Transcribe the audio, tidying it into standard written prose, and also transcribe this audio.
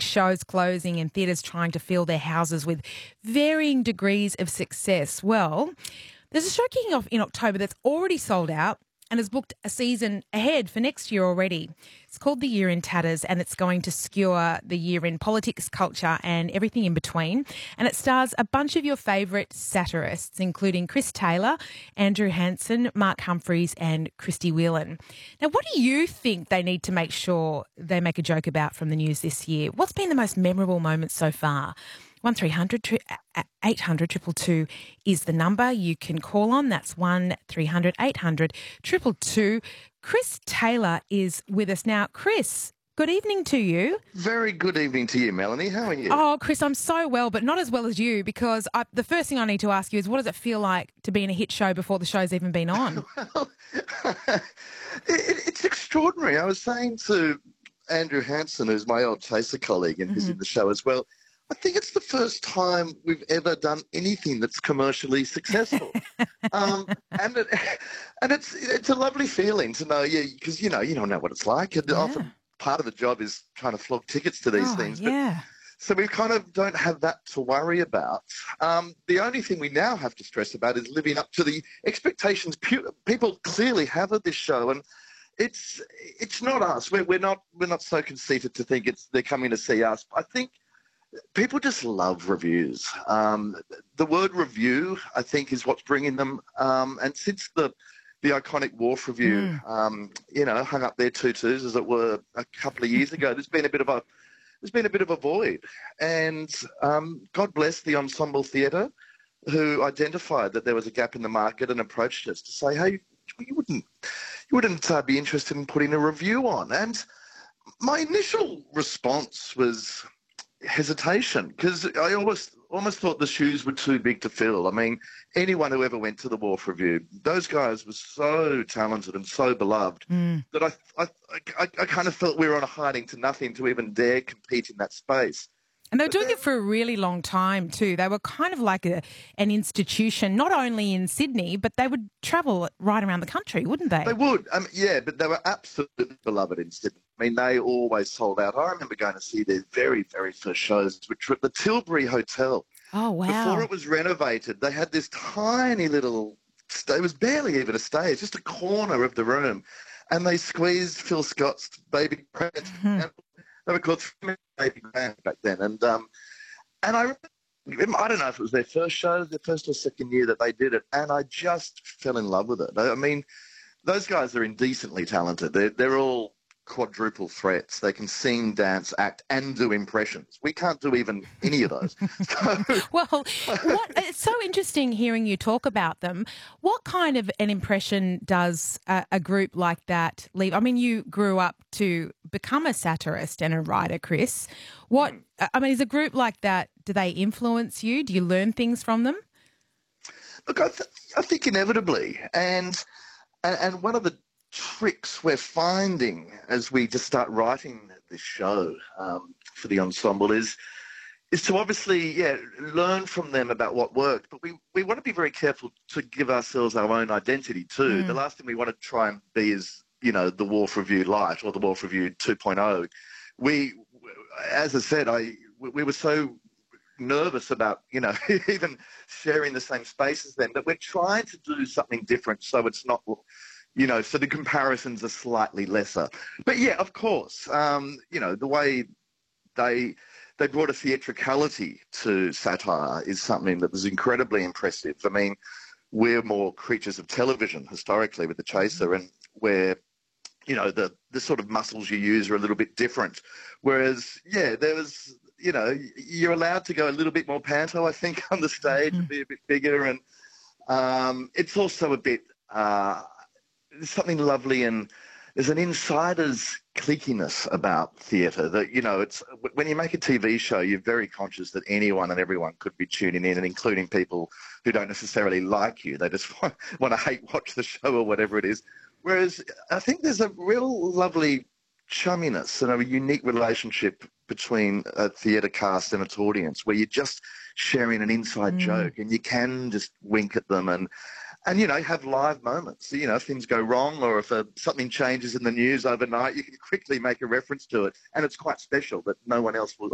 shows closing and theatres trying to fill their houses with varying degrees of success. Well, there's a show kicking off in October that's already sold out and has booked a season ahead for next year already. It's called The Year in Tatters, and it's going to skewer the year in politics, culture and everything in between. And it stars a bunch of your favourite satirists, including Chris Taylor, Andrew Hansen, Mark Humphries and Christy Whelan. Now, what do you think they need to make sure they make a joke about from the news this year? What's been the most memorable moment so far? 1300 800 222 is the number you can call on. That's 1300 800 222. Chris Taylor is with us now. Chris, good evening to you. Very good evening to you, Melanie. How are you? Oh, Chris, I'm so well, but not as well as you, because the first thing I need to ask you is, what does it feel like to be in a hit show before the show's even been on? Well, it's extraordinary. I was saying to Andrew Hansen, who's my old Chaser colleague and who's in the show as well, I think it's the first time we've ever done anything that's commercially successful. And it's a lovely feeling to know, because, you don't know what it's like. And often part of the job is trying to flog tickets to these things. Yeah. So we kind of don't have that to worry about. The only thing we now have to stress about is living up to the expectations people clearly have of this show. And it's not us. We're not so conceited to think they're coming to see us. I think people just love reviews. The word review, I think, is what's bringing them. And since the iconic Wharf review, hung up their tutus, as it were, a couple of years ago, there's been a bit of a void. And God bless the Ensemble Theatre, who identified that there was a gap in the market and approached us to say, hey, you wouldn't be interested in putting a review on. And my initial response was hesitation, because I almost thought the shoes were too big to fill. I mean, anyone who ever went to the Wharf Review, those guys were so talented and so beloved that I kind of felt we were on a hiding to nothing to even dare compete in that space. And they were doing it for a really long time too. They were kind of like an institution, not only in Sydney, but they would travel right around the country, wouldn't they? They would, but they were absolutely beloved in Sydney. I mean, they always sold out. I remember going to see their very, very first shows, which were at the Tilbury Hotel. Oh, wow. Before it was renovated, they had this tiny little, it was barely even a stage, just a corner of the room. And they squeezed Phil Scott's Baby Grand. They were called Baby Grand back then. And I don't know if it was their first show, their first or second year that they did it, and I just fell in love with it. I mean, those guys are indecently talented. They're all quadruple threats. They can sing, dance, act, and do impressions. We can't do even any of those. Well, it's so interesting hearing you talk about them. What kind of an impression does a group like that leave? I mean, you grew up to become a satirist and a writer, Chris. Is a group like that, do they influence you? Do you learn things from them? Look, I think inevitably. And one of the tricks we're finding as we just start writing this show for the ensemble is to obviously learn from them about what worked, but we want to be very careful to give ourselves our own identity too. The last thing we want to try and be is the Wharf Review Light or the Wharf Review 2.0. As I said, we were so nervous about even sharing the same space as them, but we're trying to do something different so it's not so the comparisons are slightly lesser. But yeah, of course, the way they brought a theatricality to satire is something that was incredibly impressive. I mean, we're more creatures of television historically with the Chaser, and where the sort of muscles you use are a little bit different. Whereas, there was, you're allowed to go a little bit more panto, I think, on the stage and be a bit bigger. And it's also a bit... there's something lovely, and there's an insider's cliquiness about theatre that, it's when you make a TV show, you're very conscious that anyone and everyone could be tuning in, and including people who don't necessarily like you. They just want to hate watch the show or whatever it is. Whereas I think there's a real lovely chumminess and a unique relationship between a theatre cast and its audience, where you're just sharing an inside joke and you can just wink at them and have live moments. If things go wrong or if something changes in the news overnight, you can quickly make a reference to it. And it's quite special that no one else will